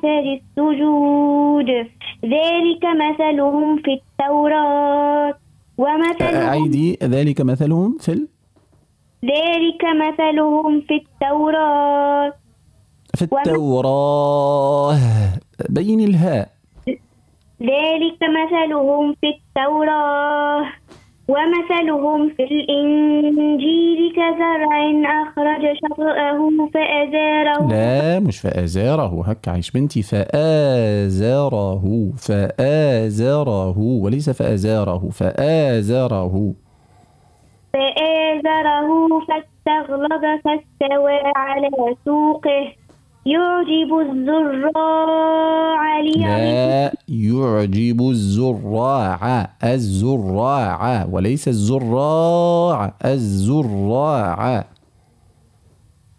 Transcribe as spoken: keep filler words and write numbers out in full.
أثر السجود ذلك مثلهم في التوراة ومثلهم أعيدي ذلك مثلهم في ال... ذلك مثلهم في التوراة في التوراة. بين الهاء. ذلك مثلهم في التوراة ومثلهم في الإنجيل كزرع أخرج شطأه فأزاره. لا مش فآزاره، هك عيش بنتي، فآزره فآزره وليس فآزاره، فآزره فآزره فاستغلظ فاستوى على سوقه يعجب الزراع ليغيظ. لا يعجب الزراع، الزراع وليس الزراع، الزراع.